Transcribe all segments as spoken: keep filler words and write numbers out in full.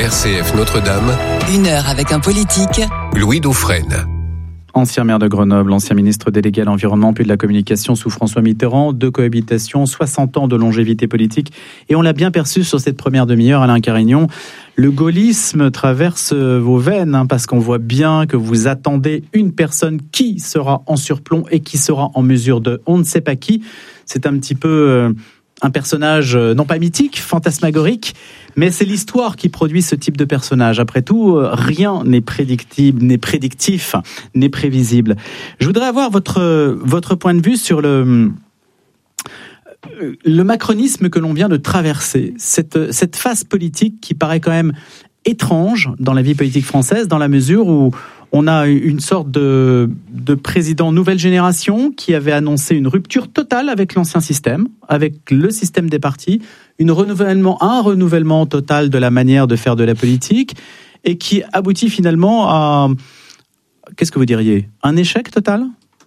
R C F Notre-Dame. Une heure avec un politique. Louis Dauphren. Ancien maire de Grenoble, ancien ministre délégué à l'environnement puis de la communication sous François Mitterrand, de cohabitation, soixante ans de longévité politique. Et on l'a bien perçu sur cette première demi-heure, Alain Carignon. Le gaullisme traverse vos veines, hein, parce qu'on voit bien que vous attendez une personne qui sera en surplomb et qui sera en mesure de on ne sait pas qui. C'est un petit peu euh, un personnage, euh, non pas mythique, fantasmagorique, mais c'est l'histoire qui produit ce type de personnage. Après tout, euh, rien n'est prédictible, n'est prédictif, n'est prévisible. Je voudrais avoir votre, votre point de vue sur le... le macronisme que l'on vient de traverser, cette, cette phase politique qui paraît quand même étrange dans la vie politique française, dans la mesure où on a une sorte de, de président nouvelle génération qui avait annoncé une rupture totale avec l'ancien système, avec le système des partis, une renouvellement, un renouvellement total de la manière de faire de la politique, et qui aboutit finalement à, qu'est-ce que vous diriez, un échec total ?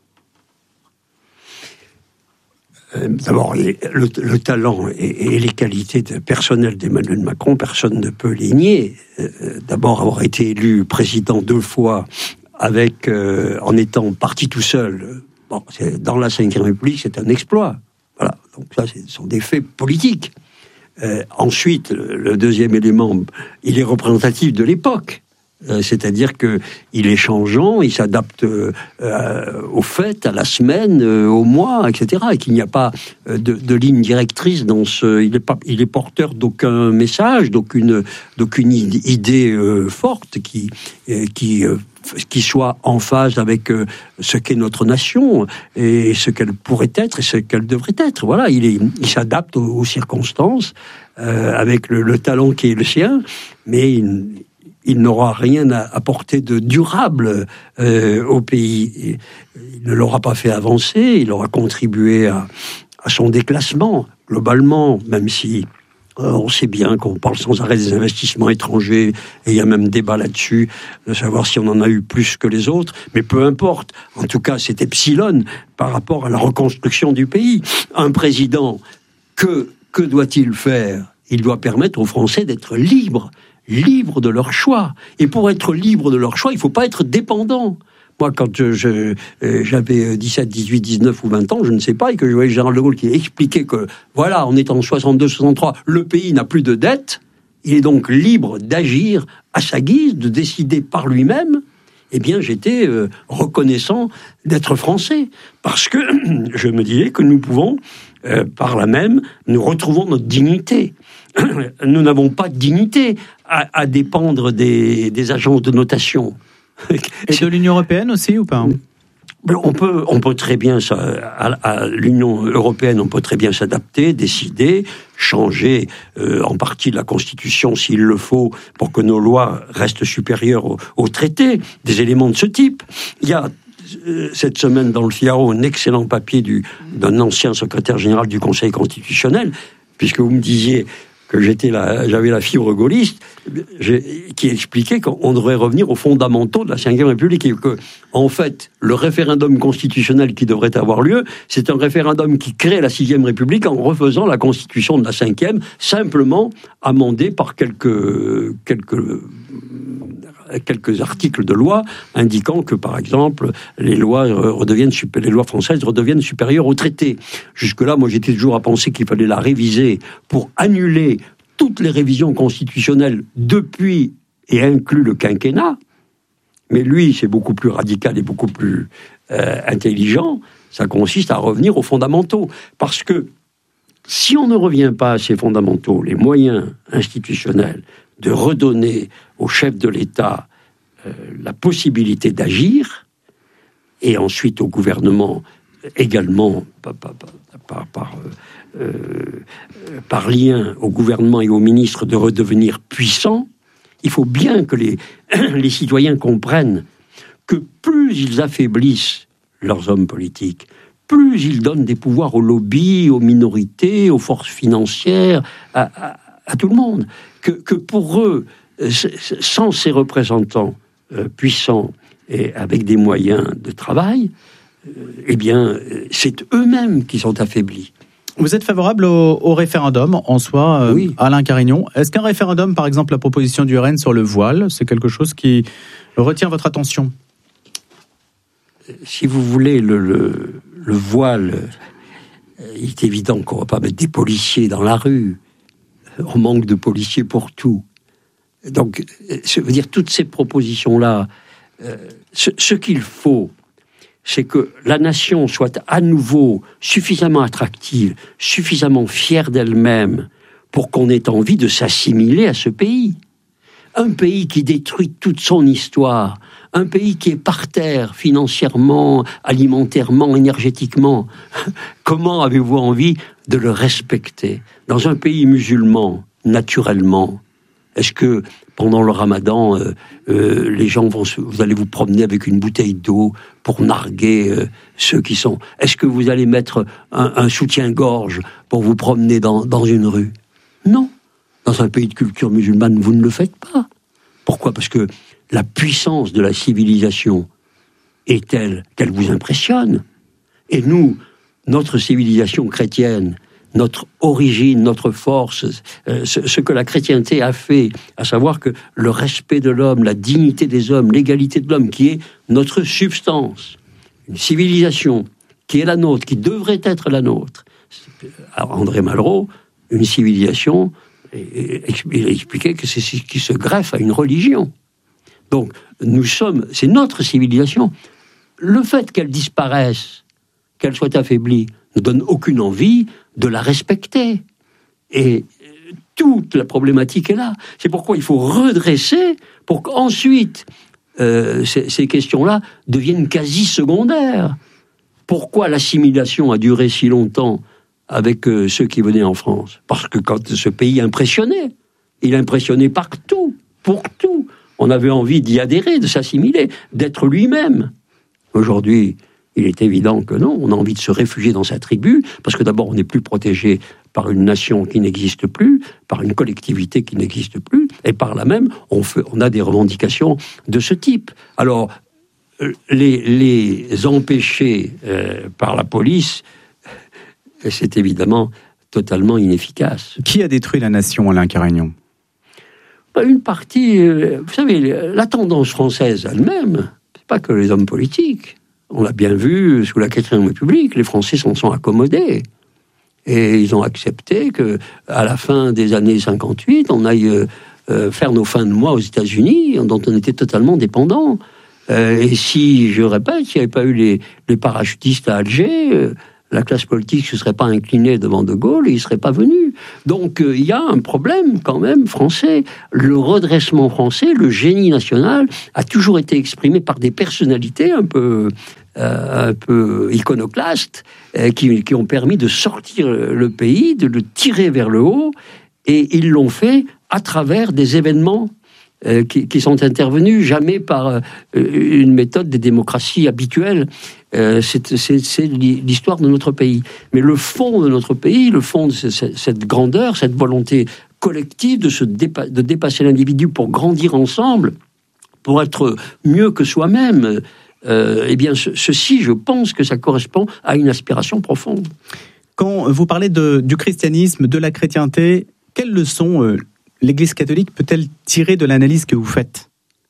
D'abord, le, le talent et, et les qualités de, personnelles d'Emmanuel Macron, personne ne peut les nier. D'abord, avoir été élu président deux fois avec, euh, en étant parti tout seul, bon, c'est, dans la cinquième République, c'est un exploit. Voilà. Donc ça, ce sont des faits politiques. Euh, ensuite, le, le deuxième élément, il est représentatif de l'époque. Euh, c'est-à-dire qu'il est changeant, il s'adapte euh, euh, aux fêtes, à la semaine, euh, au mois, et cetera. Et qu'il n'y a pas euh, de, de ligne directrice dans ce... Il est, pas, il est porteur d'aucun message, d'aucune, d'aucune idée euh, forte qui, euh, qui, euh, qui soit en phase avec euh, ce qu'est notre nation et ce qu'elle pourrait être et ce qu'elle devrait être. Voilà, il, est, il s'adapte aux, aux circonstances euh, avec le, le talent qui est le sien, mais... Il, il n'aura rien à apporter de durable euh, au pays. Il ne l'aura pas fait avancer, il aura contribué à, à son déclassement, globalement, même si euh, on sait bien qu'on parle sans arrêt des investissements étrangers, et il y a même débat là-dessus, de savoir si on en a eu plus que les autres, mais peu importe. En tout cas, c'est epsilon par rapport à la reconstruction du pays. Un président, que, que doit-il faire ? Il doit permettre aux Français d'être libres, libres de leur choix. Et pour être libre de leur choix, il ne faut pas être dépendant. Moi, quand je, je, j'avais dix-sept, dix-huit, dix-neuf ou vingt ans, je ne sais pas, et que je voyais Général de Gaulle qui expliquait que, voilà, en étant soixante-deux, soixante-trois, le pays n'a plus de dette, il est donc libre d'agir à sa guise, de décider par lui-même. Eh bien, j'étais euh, reconnaissant d'être français, parce que je me disais que nous pouvons, euh, par là même, nous retrouvons notre dignité. Nous n'avons pas de dignité à, à dépendre des, des agences de notation. Et de l'Union européenne aussi, ou pas ? On peut, on peut très bien, à, à l'Union européenne, on peut très bien s'adapter, décider, changer euh, en partie la Constitution s'il le faut pour que nos lois restent supérieures aux, aux traités, des éléments de ce type. Il y a euh, cette semaine dans le Figaro un excellent papier du, d'un ancien secrétaire général du Conseil constitutionnel, puisque vous me disiez que j'étais là, j'avais la fibre gaulliste, qui expliquait qu'on devrait revenir aux fondamentaux de la cinquième République, et que, en fait, le référendum constitutionnel qui devrait avoir lieu, c'est un référendum qui crée la sixième République en refaisant la constitution de la cinquième, simplement amendée par quelques, quelques, quelques articles de loi indiquant que, par exemple, les lois redeviennent, les lois françaises redeviennent supérieures au traité. Jusque-là, moi, j'étais toujours à penser qu'il fallait la réviser pour annuler toutes les révisions constitutionnelles depuis et inclus le quinquennat. Mais lui, c'est beaucoup plus radical et beaucoup plus euh, intelligent. Ça consiste à revenir aux fondamentaux. Parce que si on ne revient pas à ces fondamentaux, les moyens institutionnels de redonner au chef de l'État euh, la possibilité d'agir, et ensuite au gouvernement également, par, par, par, par, euh, euh, par lien au gouvernement et aux ministres, de redevenir puissants, il faut bien que les, les citoyens comprennent que plus ils affaiblissent leurs hommes politiques, plus ils donnent des pouvoirs aux lobbies, aux minorités, aux forces financières, à, à, à tout le monde, que, que pour eux, sans ces représentants euh, puissants et avec des moyens de travail, euh, eh bien, c'est eux-mêmes qui sont affaiblis. Vous êtes favorable au, au référendum en soi, euh, oui. Alain Carignon. Est-ce qu'un référendum, par exemple, la proposition du R N sur le voile, c'est quelque chose qui retient votre attention ? Si vous voulez, le, le, le voile, il est évident qu'on ne va pas mettre des policiers dans la rue. On manque de policiers pour tout. Donc, je veux dire, toutes ces propositions-là, euh, ce, ce qu'il faut, c'est que la nation soit à nouveau suffisamment attractive, suffisamment fière d'elle-même pour qu'on ait envie de s'assimiler à ce pays. Un pays qui détruit toute son histoire, un pays qui est par terre financièrement, alimentairement, énergétiquement. Comment avez-vous envie de le respecter ? Dans un pays musulman, naturellement, est-ce que pendant le ramadan, euh, euh, les gens vont se, vous allez vous promener avec une bouteille d'eau pour narguer euh, ceux qui sont... Est-ce que vous allez mettre un, un soutien-gorge pour vous promener dans, dans une rue ? Non. Dans un pays de culture musulmane, vous ne le faites pas. Pourquoi ? Parce que la puissance de la civilisation est telle qu'elle vous impressionne. Et nous, notre civilisation chrétienne, notre origine, notre force, euh, ce, ce que la chrétienté a fait, à savoir que le respect de l'homme, la dignité des hommes, l'égalité de l'homme, qui est notre substance, une civilisation qui est la nôtre, qui devrait être la nôtre. Alors, André Malraux, une civilisation, il a expliqué que c'est ce qui se greffe à une religion. Donc, nous sommes, c'est notre civilisation. Le fait qu'elle disparaisse, qu'elle soit affaiblie, ne donne aucune envie de la respecter. Et toute la problématique est là. C'est pourquoi il faut redresser pour qu'ensuite euh, ces, ces questions-là deviennent quasi secondaires. Pourquoi l'assimilation a duré si longtemps avec euh, ceux qui venaient en France ? Parce que quand ce pays impressionnait, il impressionnait partout, pour tout. On avait envie d'y adhérer, de s'assimiler, d'être lui-même. Aujourd'hui, il est évident que non, on a envie de se réfugier dans sa tribu, parce que d'abord, on n'est plus protégé par une nation qui n'existe plus, par une collectivité qui n'existe plus, et par là même, on, fait, on a des revendications de ce type. Alors, les, les empêcher euh, par la police, c'est évidemment totalement inefficace. Qui a détruit la nation, Alain Carignon ? Une partie, euh, vous savez, la tendance française elle-même, c'est pas que les hommes politiques. On l'a bien vu sous la quatrième République, les Français s'en sont accommodés. Et ils ont accepté que, à la fin des années cinquante-huit, on aille euh, faire nos fins de mois aux États-Unis, dont on était totalement dépendant. Euh, et si, je répète, s'il n'y avait pas eu les, les parachutistes à Alger, euh, la classe politique ne se serait pas inclinée devant De Gaulle et il ne serait pas venu. Donc il euh, y a un problème quand même français. Le redressement français, le génie national, a toujours été exprimé par des personnalités un peu, euh, un peu iconoclastes euh, qui, qui ont permis de sortir le pays, de le tirer vers le haut, et ils l'ont fait à travers des événements euh, qui, qui sont intervenus, jamais par euh, une méthode des démocraties habituelles. Euh, c'est, c'est, c'est l'histoire de notre pays. Mais le fond de notre pays, le fond de cette, cette grandeur, cette volonté collective de, se dépa- de dépasser l'individu pour grandir ensemble, pour être mieux que soi-même, euh, eh bien, ce, ceci, je pense que ça correspond à une aspiration profonde. Quand vous parlez de, du christianisme, de la chrétienté, quelles leçons euh, l'Église catholique peut-elle tirer de l'analyse que vous faites ?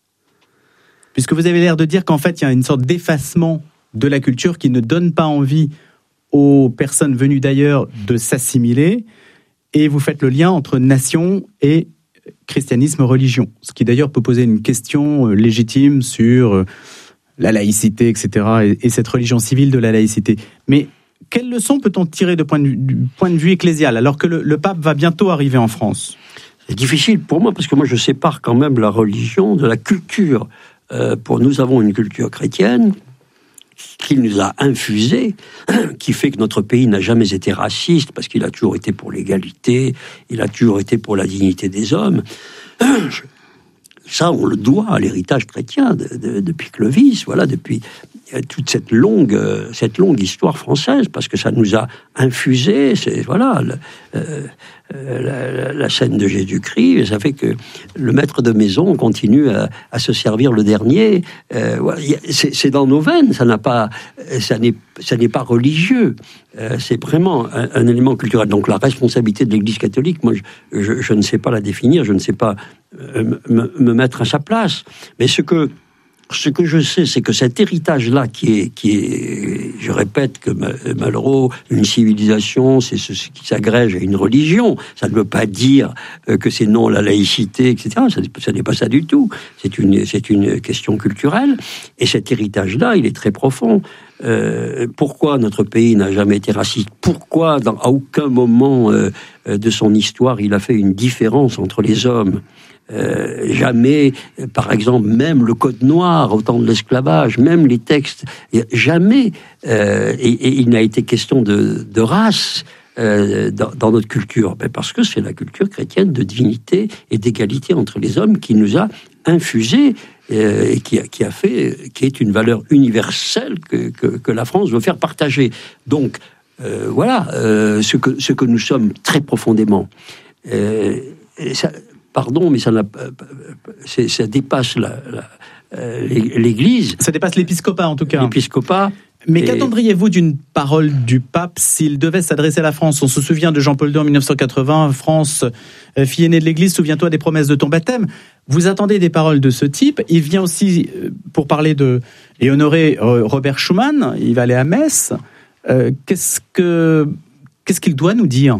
Puisque vous avez l'air de dire qu'en fait, il y a une sorte d'effacement de la culture qui ne donne pas envie aux personnes venues d'ailleurs de s'assimiler, et vous faites le lien entre nation et christianisme, religion. Ce qui d'ailleurs peut poser une question légitime sur la laïcité, et cetera, et, et cette religion civile de la laïcité. Mais quelles leçons peut-on tirer de point de vue, du point de vue ecclésial, alors que le, le pape va bientôt arriver en France ? C'est difficile pour moi, parce que moi je sépare quand même la religion de la culture. Euh, pour nous avons une culture chrétienne qui nous a infusé, qui fait que notre pays n'a jamais été raciste, parce qu'il a toujours été pour l'égalité, il a toujours été pour la dignité des hommes. Ça, on le doit à l'héritage chrétien de, de, depuis Clovis, voilà, depuis... y a toute cette longue, cette longue histoire française, parce que ça nous a infusé, c'est, voilà, le, euh, la, la scène de Jésus-Christ, ça fait que le maître de maison continue à, à se servir le dernier. Euh, c'est, c'est dans nos veines, ça n'a pas, ça n'est, ça n'est pas religieux. Euh, c'est vraiment un, un élément culturel. Donc la responsabilité de l'Église catholique, moi, je, je, je ne sais pas la définir, je ne sais pas euh, me, me mettre à sa place. Mais ce que Ce que je sais, c'est que cet héritage-là, qui est, qui est, je répète que Malraux, une civilisation, c'est ce qui s'agrège à une religion. Ça ne veut pas dire que c'est non la laïcité, et cetera. Ça, ça n'est pas ça du tout. C'est une, c'est une question culturelle. Et cet héritage-là, il est très profond. Euh, pourquoi notre pays n'a jamais été raciste? Pourquoi, dans, à aucun moment euh, de son histoire, il a fait une différence entre les hommes? Euh, jamais, par exemple, même le Code noir au temps de l'esclavage, même les textes, jamais, euh, et, et il n'a été question de, de race euh, dans, dans notre culture, ben parce que c'est la culture chrétienne de dignité et d'égalité entre les hommes qui nous a infusé euh, et qui a, qui a fait, qui est une valeur universelle que, que, que la France veut faire partager. Donc euh, voilà euh, ce que ce que nous sommes très profondément. Euh, et ça, Pardon, mais ça, n'a, c'est, ça dépasse la, la, euh, l'Église. Ça dépasse l'épiscopat, en tout cas. L'épiscopat. Mais et... qu'attendriez-vous d'une parole du pape s'il devait s'adresser à la France? On se souvient de Jean-Paul deux en dix-neuf cent quatre-vingts, France, fille aînée de l'Église, souviens-toi des promesses de ton baptême. Vous attendez des paroles de ce type. Il vient aussi pour parler de et honorer Robert Schuman. Il va aller à Metz. Euh, qu'est-ce que qu'est-ce qu'il doit nous dire?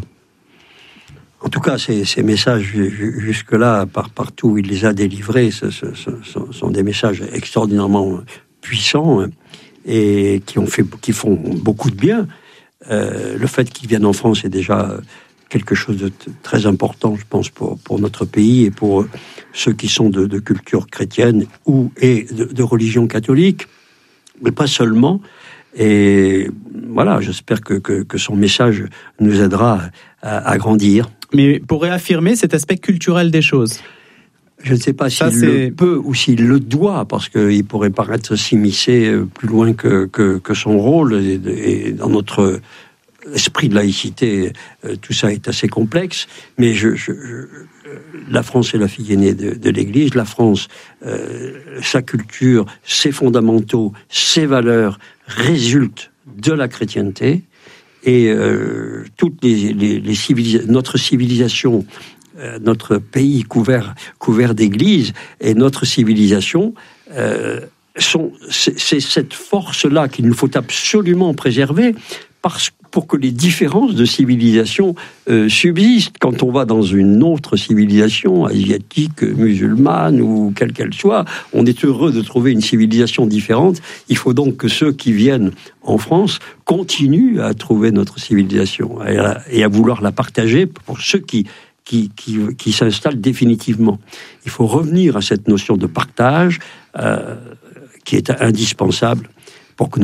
En tout cas, ces, ces messages, jusque-là, par, partout où il les a délivrés, ce, ce, ce, sont des messages extraordinairement puissants et qui, ont fait, qui font beaucoup de bien. Euh, le fait qu'ils viennent en France est déjà quelque chose de t- très important, je pense, pour, pour notre pays et pour ceux qui sont de, de culture chrétienne ou et de, de religion catholique, mais pas seulement. Et voilà, j'espère que, que, que son message nous aidera à, à grandir. Mais pour réaffirmer cet aspect culturel des choses. Je ne sais pas Ça, s'il c'est... le peut ou s'il le doit, parce qu'il pourrait paraître s'immiscer plus loin que, que, que son rôle. Et, et dans notre esprit de laïcité, tout ça est assez complexe. Mais je, je, je, la France est la fille aînée de, de l'Église. La France, euh, sa culture, ses fondamentaux, ses valeurs résultent de la chrétienté. Et euh, toutes les, les, les civilisa- notre civilisation, euh, notre pays couvert, couvert d'églises et notre civilisation, euh, sont, c'est, c'est cette force-là qu'il nous faut absolument préserver parce, pour que les différences de civilisation euh, subsistent. Quand on va dans une autre civilisation, asiatique, musulmane ou quelle qu'elle soit, on est heureux de trouver une civilisation différente. Il faut donc que ceux qui viennent en France continuent à trouver notre civilisation et à, et à vouloir la partager pour ceux qui, qui, qui, qui s'installent définitivement. Il faut revenir à cette notion de partage euh, qui est indispensable pour que nous